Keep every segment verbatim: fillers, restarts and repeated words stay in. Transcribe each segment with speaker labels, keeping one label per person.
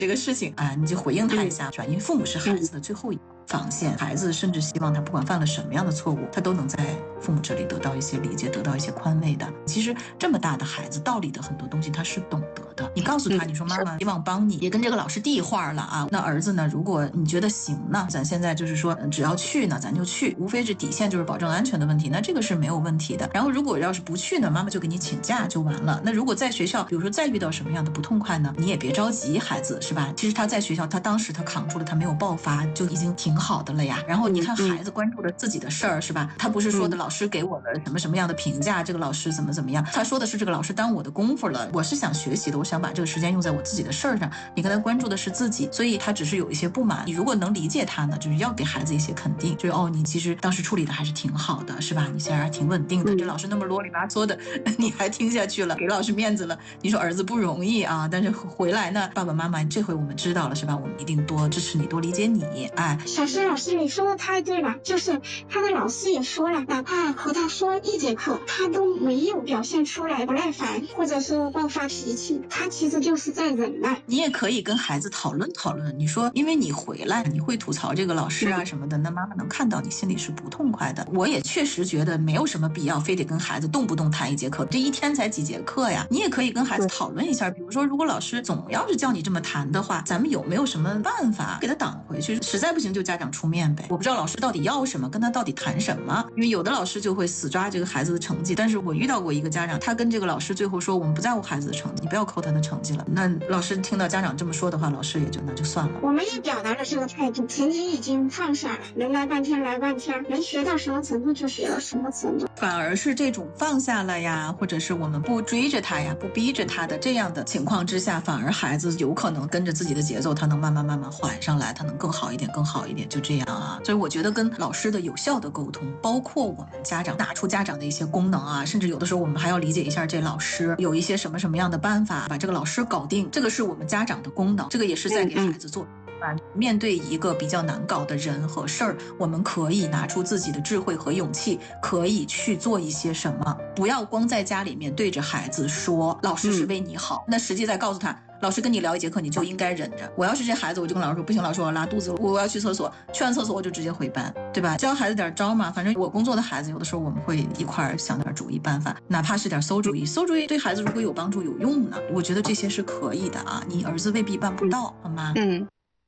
Speaker 1: 这个事情啊，你就回应他一下，转因父母是孩子的最后一防线，孩子甚至希望他不管犯了什么样的错误，他都能在父母这里得到一些理解，得到一些宽慰的。其实这么大的孩子，道理的很多东西他是懂得的。你告诉他，你说妈妈希望帮你，也跟这个老师递话了啊。那儿子呢，如果你觉得行呢，咱现在就是说只要去呢，咱就去，无非是底线就是保证安全的问题，那这个是没有问题的。然后如果要是不去呢，妈妈就给你请假就完了。那如果在学校，比如说再遇到什么样的不痛快呢，你也别着急，孩子是吧？其实他在学校，他当时他扛住了，他没有爆发，就已经挺好的了呀。然后你看孩子关注了自己的事儿是吧？他不是说的老师给我了什么什么样的评价，这个老师怎么怎么样，他说的是这个老师当我的功夫了，我是想学习的，我想把这个时间用在我自己的事儿上。你跟他关注的是自己，所以他只是有一些不满。你如果能理解他呢，就是要给孩子一些肯定，就是哦，你其实当时处理的还是挺好的，是吧？你现在还挺稳定的，这老师那么啰里吧嗦的，你还听下去了，给老师面子了。你说儿子不容易啊，但是回来呢，爸爸妈妈这回我们知道了，是吧？我们一定多支持你，多理解你。哎，
Speaker 2: 小石老师，你说的太对了，就是他的老师也说了，哪怕和他说一节课，他都没有表现出来不耐烦，或者是爆发脾气，他其实就是在忍耐。
Speaker 1: 你也可以跟孩子讨论讨论，你说因为你回来你会吐槽这个老师啊什么的，那妈妈能看到你心里是不痛快的。我也确实觉得没有什么必要非得跟孩子动不动谈一节课，这一天才几节课呀。你也可以跟孩子讨论一下，比如说如果老师总要是叫你这么谈的话，咱们有没有什么办法给他挡回去，实在不行就家长出面呗。我不知道老师到底要什么，跟他到底谈什么，因为有的老师就会死抓这个孩子的成绩，但是我遇到过一个家长，他跟这个老师最后说，我们不在乎孩子的成绩，你不要扣他的成绩了。那老师听到家长这么说的话，老师也就那就算了。
Speaker 2: 我们也表达了这个态度，成绩已经放下了，能来半天来半天，能学到什么程度就学到什么程度。
Speaker 1: 反而是这种放下了呀，或者是我们不追着他呀，不逼着他的这样的情况之下，反而孩子有可能跟着自己的节奏，他能慢慢慢慢缓上来，他能更好一点更好一点，就这样啊。所以我觉得跟老师的有效的沟通，包括我们家长拿出家长的一些功能啊，甚至有的时候我们还要理解一下这老师有一些什么什么样的办法把这个老师搞定，这个是我们家长的功能，这个也是在给孩子做。面对一个比较难搞的人和事儿，我们可以拿出自己的智慧和勇气，可以去做一些什么。不要光在家里面对着孩子说老师是为你好，那实际在告诉他，老师跟你聊一节课你就应该忍着。我要是这孩子，我就跟老师说，不行，老师我要拉肚子，我要去厕所，去完厕所我就直接回班，对吧？教孩子点招嘛，反正我工作的孩子有的时候我们会一块想点主意办法，哪怕是点馊主意，馊主意对孩子如果有帮助有用呢，我觉得这些是可以的啊。你儿子未必办不到，好吗？
Speaker 3: 嗯。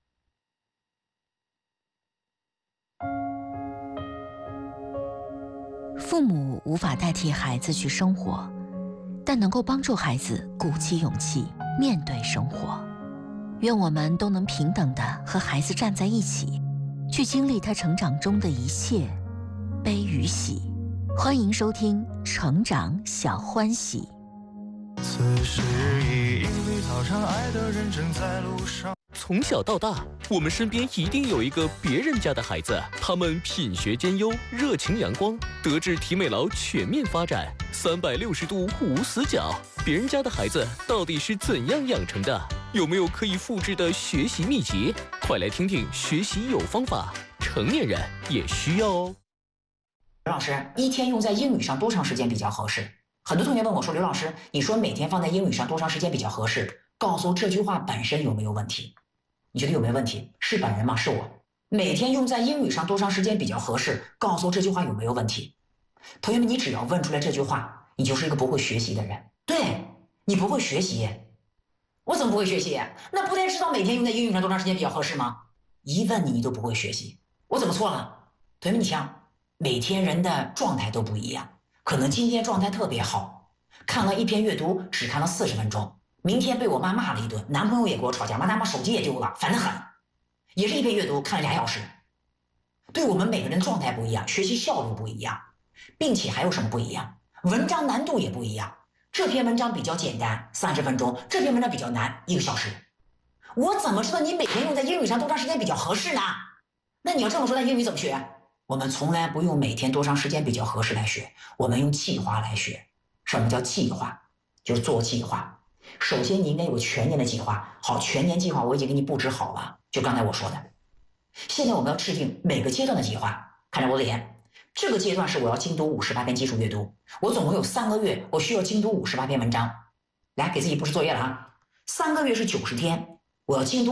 Speaker 4: 父母无法代替孩子去生活，但能够帮助孩子鼓起勇气面对生活。愿我们都能平等地和孩子站在一起，去经历他成长中的一切悲与喜。欢迎收听《成长小欢喜》。
Speaker 5: 此时已因为早上爱的人正在路上。
Speaker 6: 从小到大，我们身边一定有一个别人家的孩子，他们品学兼优，热情阳光，德智体美劳全面发展，三百六十度无死角。别人家的孩子到底是怎样养成的？有没有可以复制的学习秘籍？快来听听学习有方法，成年人也需要哦。
Speaker 7: 刘老师，一天用在英语上多长时间比较合适？很多同学问我说，刘老师，你说每天放在英语上多长时间比较合适？告诉我这句话本身有没有问题？你觉得有没有问题？是本人吗？是我。每天用在英语上多长时间比较合适？告诉我这句话有没有问题？同学们，你只要问出来这句话，你就是一个不会学习的人。对，你不会学习。我怎么不会学习？那不得知道每天用在英语上多长时间比较合适吗？一问你，你都不会学习。我怎么错了？同学们，你想，每天人的状态都不一样，可能今天状态特别好，看了一篇阅读只看了四十分钟。明天被我妈骂了一顿，男朋友也跟我吵架，妈他妈手机也丢了，烦得很。也是一篇阅读看了俩小时。对我们每个人状态不一样，学习效率不一样，并且还有什么不一样？文章难度也不一样。这篇文章比较简单，三十分钟；这篇文章比较难，一个小时。我怎么知道你每天用在英语上多长时间比较合适呢？那你要这么说，那英语怎么学？我们从来不用每天多长时间比较合适来学，我们用计划来学。什么叫计划？就是做计划。首先你应该有个全年的计划。好，全年计划我已经给你布置好了，就刚才我说的。现在我们要制定每个阶段的计划。看着我的脸，这个阶段是我要精读五十八篇基础阅读，我总共有三个月，我需要精读五十八篇文章。来，给自己布置作业了啊！三个月是九十天， 我要监督